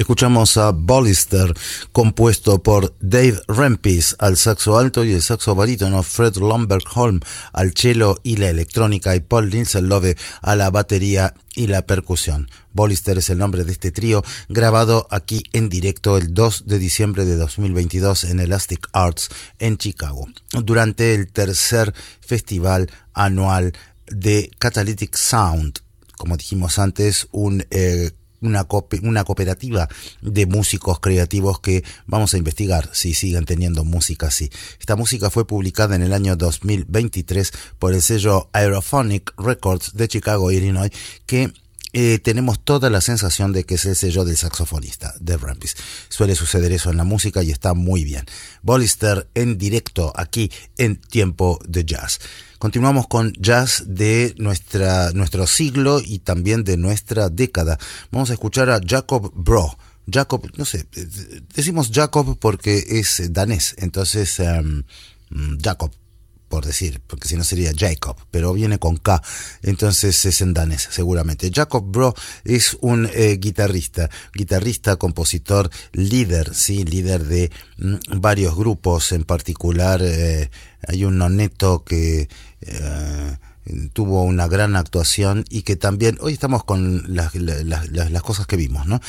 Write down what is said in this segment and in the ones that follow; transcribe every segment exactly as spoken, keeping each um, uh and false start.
Escuchamos a Bollister, compuesto por Dave Rempis al saxo alto y el saxo barítono, Fred Lomberg-Holm al cello y la electrónica, y Paul Lindsay-Love a la batería y la percusión. Bollister es el nombre de este trío, grabado aquí en directo el dos de diciembre de dos mil veintidós en Elastic Arts en Chicago, durante el tercer festival anual de Catalytic Sound. Como dijimos antes, un eh, Una, co- una cooperativa de músicos creativos que vamos a investigar si siguen teniendo música así. Esta música fue publicada en el año dos mil veintitrés por el sello Aerophonic Records de Chicago, Illinois, que eh, tenemos toda la sensación de que es el sello del saxofonista, Dave Rempis. Suele suceder eso en la música y está muy bien. Bollister en directo aquí en Tiempo de Jazz. Continuamos con jazz de nuestra, nuestro siglo y también de nuestra década. Vamos a escuchar a Jacob Bro. Jacob, no sé, decimos Jacob porque es danés, entonces um, Jacob, por decir, porque si no sería Jacob, pero viene con K, entonces es en danés seguramente. Jacob Bro es un eh, guitarrista, guitarrista, compositor, líder, sí, líder de mm, varios grupos, en particular eh, hay un noneto que eh, tuvo una gran actuación y que también, hoy estamos con las, las, las, las cosas que vimos, ¿no?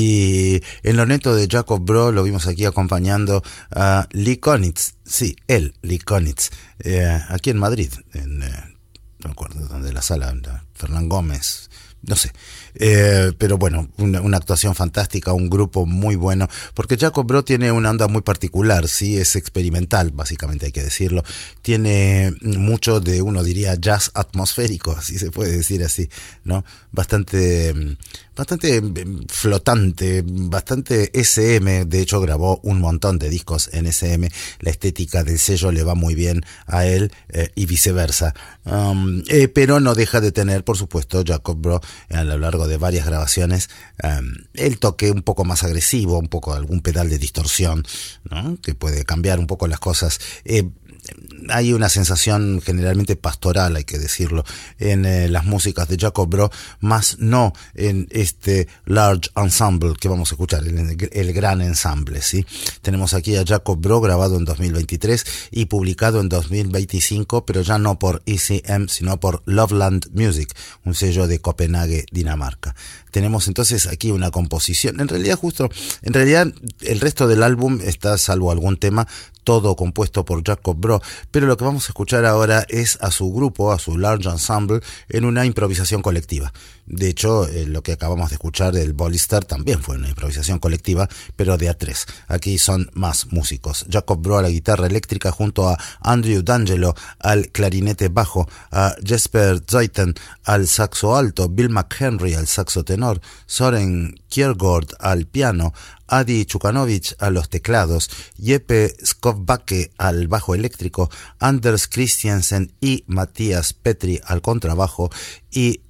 Y en lo neto de Jacob Bro lo vimos aquí acompañando a Lee Konitz, sí, él, Lee Konitz, eh, aquí en Madrid, en, eh, no me acuerdo dónde, la sala, Fernán Gómez, no sé, eh, pero bueno, una, una actuación fantástica, un grupo muy bueno, porque Jacob Bro tiene una onda muy particular, sí, es experimental, básicamente hay que decirlo, tiene mucho de, uno diría, jazz atmosférico, si se puede decir así, ¿no? Bastante, bastante flotante, bastante S M, de hecho grabó un montón de discos en S M, la estética del sello le va muy bien a él eh, y viceversa, um, eh, pero no deja de tener, por supuesto, Jacob Bro, a lo largo de varias grabaciones, um, el toque un poco más agresivo, un poco algún pedal de distorsión, ¿no? Que puede cambiar un poco las cosas. Eh, hay una sensación generalmente pastoral, hay que decirlo, en eh, las músicas de Jacob Bro, más no en este large ensemble que vamos a escuchar, en el, el gran ensamble, ¿sí? Tenemos aquí a Jacob Bro grabado en dos mil veintitrés y publicado en dos mil veinticinco, pero ya no por E C M, sino por Loveland Music, un sello de Copenhague, Dinamarca. Tenemos entonces aquí una composición, en realidad justo, en realidad el resto del álbum está, salvo algún tema, todo compuesto por Jacob Bro, pero lo que vamos a escuchar ahora es a su grupo, a su large ensemble, en una improvisación colectiva. De hecho, eh, lo que acabamos de escuchar del Bollister también fue una improvisación colectiva, pero de a tres. Aquí son más músicos. Jacob Bro a la guitarra eléctrica junto a Andrew D'Angelo al clarinete bajo, a Jesper Zeiten al saxo alto, Bill McHenry al saxo tenor, Soren Kiergaard al piano, Adi Chukanovic a los teclados, Jeppe Skovbacke al bajo eléctrico, Anders Christiansen y Matías Petri al contrabajo y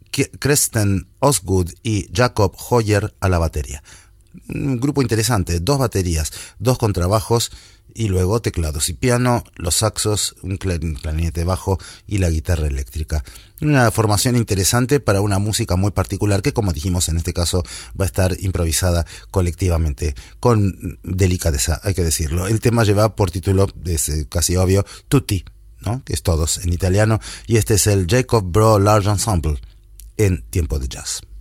Kristen Osgood y Jacob Hoyer a la batería. Un grupo interesante, dos baterías, dos contrabajos y luego teclados y piano, los saxos, un clarinete bajo y la guitarra eléctrica. Una formación interesante para una música muy particular que, como dijimos, en este caso va a estar improvisada colectivamente, con delicadeza, hay que decirlo. El tema lleva por título, es casi obvio, Tutti, ¿no? Que es todos en italiano, y este es el Jacob Bro Large Ensemble en Tiempo de Jazz.